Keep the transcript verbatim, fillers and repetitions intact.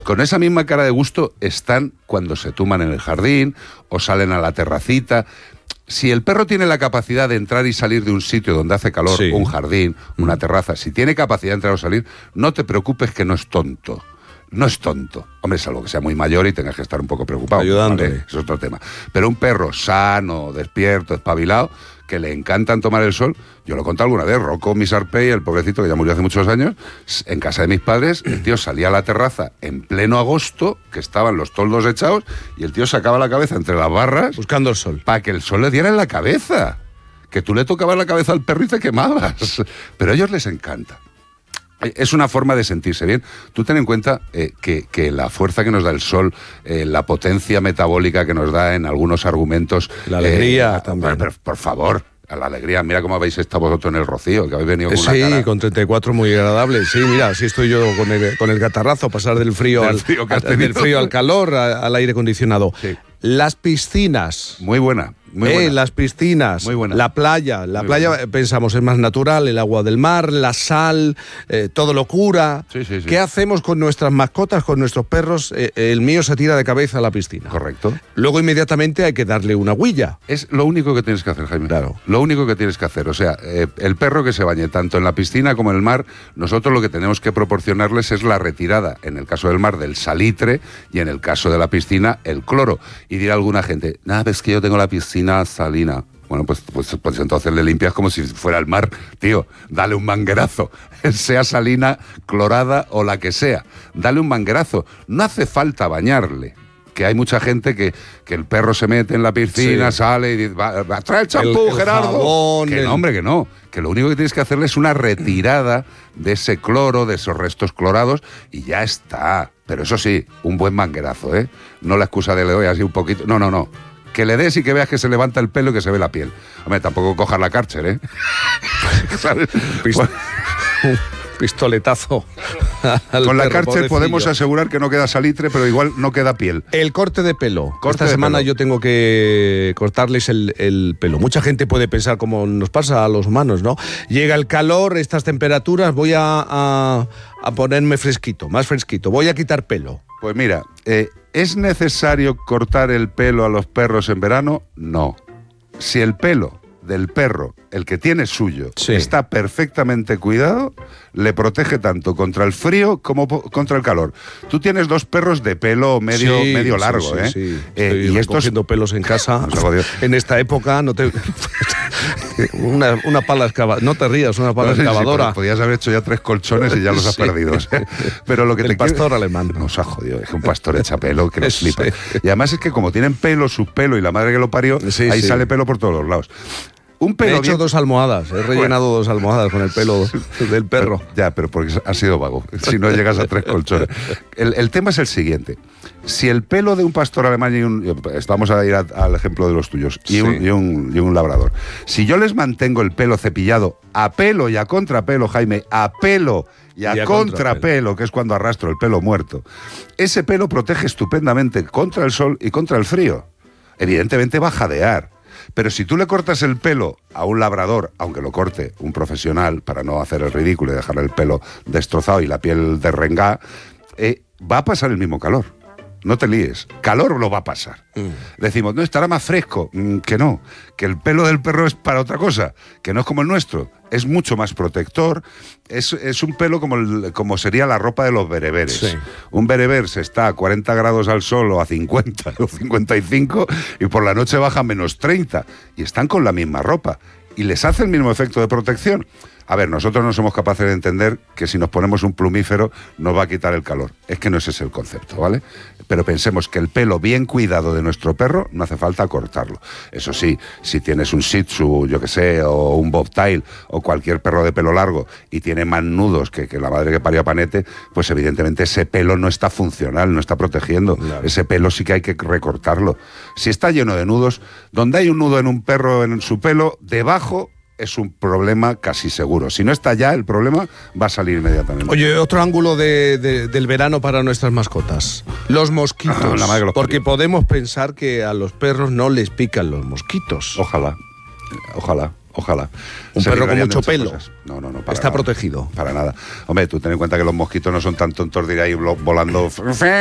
Con esa misma cara de gusto están cuando se tuman en el jardín o salen a la terracita. Si el perro tiene la capacidad de entrar y salir de un sitio donde hace calor, sí. un jardín, una terraza, si tiene capacidad de entrar o salir, no te preocupes que no es tonto. No es tonto. Hombre, salvo que sea muy mayor y tengas que estar un poco preocupado. Ayudándole. ¿Vale? Es otro tema. Pero un perro sano, despierto, espabilado, que le encantan tomar el sol. Yo lo he contado alguna vez, Rocco Misarpey, el pobrecito que ya murió hace muchos años, en casa de mis padres, el tío salía a la terraza en pleno agosto, que estaban los toldos echados, y el tío sacaba la cabeza entre las barras... buscando el sol. Para que el sol le diera en la cabeza. Que tú le tocabas la cabeza al perro y te quemabas. Pero a ellos les encanta. Es una forma de sentirse bien. Tú ten en cuenta eh, que, que la fuerza que nos da el sol, eh, la potencia metabólica que nos da en algunos argumentos... La alegría eh, también. Pero, por favor, a la alegría. Mira cómo habéis estado vosotros en el Rocío, que habéis venido con sí, una cara... Sí, con treinta y cuatro muy agradable. Sí, mira, así estoy yo con el, con el catarrazo, pasar del frío, del al, frío, que has al, del frío al calor, a, al aire acondicionado. Sí. Las piscinas. Muy buena. Muy eh, buena. Las piscinas, Muy buena. la playa. La Muy playa, buena. pensamos, es más natural, el agua del mar, la sal, eh, todo lo cura. Sí, sí, sí. ¿Qué hacemos con nuestras mascotas, con nuestros perros? Eh, el mío se tira de cabeza a la piscina. Correcto. Luego inmediatamente hay que darle una huilla. Es lo único que tienes que hacer, Jaime. Claro. Lo único que tienes que hacer. O sea, eh, el perro que se bañe tanto en la piscina como en el mar, nosotros lo que tenemos que proporcionarles es la retirada, en el caso del mar, del salitre y en el caso de la piscina, el cloro. Y dirá alguna gente, nada, es que yo tengo la piscina salina. Bueno, pues, pues, pues entonces le limpias como si fuera el mar, tío. Dale un manguerazo, sea salina, clorada o la que sea. Dale un manguerazo. No hace falta bañarle. Que hay mucha gente que, que el perro se mete en la piscina, sí. sale y dice, va, va, trae el champú, el, el Gerardo. Jabón, que el... no, hombre, que no. Que lo único que tienes que hacerle es una retirada de ese cloro, de esos restos clorados, y ya está. Pero eso sí, un buen manguerazo, ¿eh? No la excusa de le doy así un poquito. No, no, no. Que le des y que veas que se levanta el pelo y que se ve la piel. Hombre, tampoco cojas la Karcher, ¿eh? ¿Sabes? Pist- bueno. Pistoletazo. Con la perro, Karcher pobrecillo. podemos asegurar que no queda salitre, pero igual no queda piel. El corte de pelo. Corte Esta de semana pelo. yo tengo que cortarles el, el pelo. Mucha gente puede pensar, como nos pasa a los humanos, ¿no? Llega el calor, estas temperaturas, voy a, a, a ponerme fresquito, más fresquito. Voy a quitar pelo. Pues mira, eh, ¿es necesario cortar el pelo a los perros en verano? No. Si el pelo del perro, el que tiene suyo, sí. está perfectamente cuidado, le protege tanto contra el frío como po- contra el calor. Tú tienes dos perros de pelo medio, sí, medio sí, largo, sí, ¿eh? Sí. eh Estoy y estos recogiendo pelos en casa. No se jodió. En esta época no te una, una pala excavadora, no te rías, una pala No sé si excavadora. pod- podías haber hecho ya tres colchones y ya los has Sí. perdido. ¿eh? Pero lo que El te pastor quiero... alemán. Nos ha jodido, es que un pastor echa pelo que nos Sí. flipa. Y además es que como tienen pelo, su pelo y la madre que lo parió, Sí, ahí sí. sale pelo por todos los lados. Un He pelo hecho bien... dos almohadas, he rellenado Bueno. dos almohadas con el pelo del perro. Pero, ya, pero porque has sido vago. Si no llegas a tres colchones. El, el tema es el siguiente. Si el pelo de un pastor alemán y un... Vamos a ir a, al ejemplo de los tuyos. Y, Sí. un, y, un, y un labrador. Si yo les mantengo el pelo cepillado a pelo y a contrapelo, Jaime, a pelo y a, Y a contrapelo, contrapelo. que es cuando arrastro el pelo muerto, ese pelo protege estupendamente contra el sol y contra el frío. Evidentemente va a jadear. Pero si tú le cortas el pelo a un labrador, aunque lo corte un profesional para no hacer el ridículo y dejarle el pelo destrozado y la piel derrengada, eh, va a pasar el mismo calor. No te líes. Calor lo va a pasar. Mm. Decimos, no, estará más fresco. Mm, que no. Que el pelo del perro es para otra cosa. Que no es como el nuestro. Es mucho más protector. Es, es un pelo como, el, como sería la ropa de los bereberes. Sí. Un bereber se está a cuarenta grados al sol o a cincuenta o cincuenta y cinco y por la noche baja a menos treinta. Y están con la misma ropa. Y les hace el mismo efecto de protección. A ver, nosotros no somos capaces de entender que si nos ponemos un plumífero nos va a quitar el calor. Es que no ese es el concepto, ¿vale? Pero pensemos que el pelo bien cuidado de nuestro perro no hace falta cortarlo. Eso sí, si tienes un Shih Tzu, yo que sé, o un Bobtail, o cualquier perro de pelo largo y tiene más nudos que, que la madre que parió a Panete, pues evidentemente ese pelo no está funcional, no está protegiendo. Claro. Ese pelo sí que hay que recortarlo. Si está lleno de nudos, donde hay un nudo en un perro en su pelo, debajo es un problema casi seguro. Si no está ya, el problema va a salir inmediatamente. Oye, otro ángulo de, de, del verano para nuestras mascotas. Los mosquitos. Ah, la madre que los porque parió. Podemos pensar que a los perros no les pican los mosquitos. Ojalá. Ojalá. Ojalá. Un Seguir perro con rayando mucho muchas pelo. cosas. No, no, no. Para Está nada. protegido. Para nada. Hombre, tú ten en cuenta que los mosquitos no son tan tontos de ir ahí volando